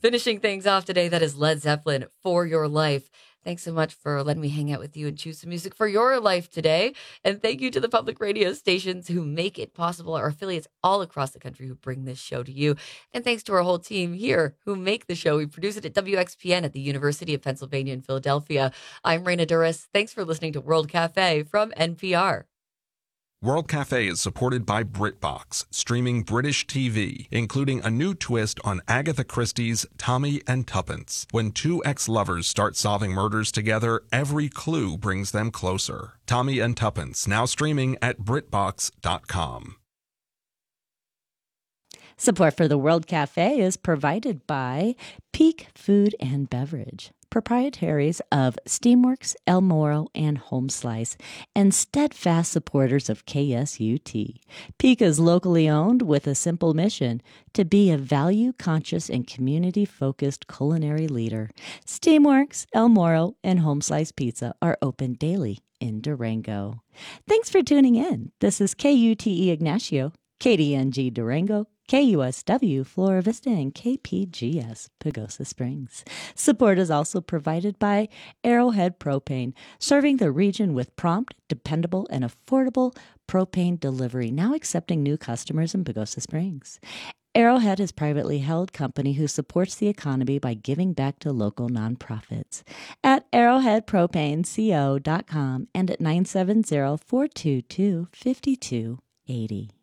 Finishing things off today, that is Led Zeppelin, For Your Life. Thanks so much for letting me hang out with you and choose some music for your life today. And thank you to the public radio stations who make it possible, our affiliates all across the country who bring this show to you. And thanks to our whole team here who make the show. We produce it at WXPN at the University of Pennsylvania in Philadelphia. I'm Raina Duras. Thanks for listening to World Cafe from NPR. World Cafe is supported by BritBox, streaming British TV, including a new twist on Agatha Christie's Tommy and Tuppence. When two ex-lovers start solving murders together, every clue brings them closer. Tommy and Tuppence, now streaming at BritBox.com. Support for the World Cafe is provided by Peak Food and Beverage, proprietaries of Steamworks, El Moro, and Home Slice, and steadfast supporters of KSUT. Peak is locally owned with a simple mission: to be a value-conscious and community-focused culinary leader. Steamworks, El Moro, and Home Slice Pizza are open daily in Durango. Thanks for tuning in. This is KUTE Ignacio, KDNG Durango, KUSW Flora Vista, and KPGS Pagosa Springs. Support is also provided by Arrowhead Propane, serving the region with prompt, dependable, and affordable propane delivery, now accepting new customers in Pagosa Springs. Arrowhead is a privately held company who supports the economy by giving back to local nonprofits. At arrowheadpropaneco.com and at 970-422-5280.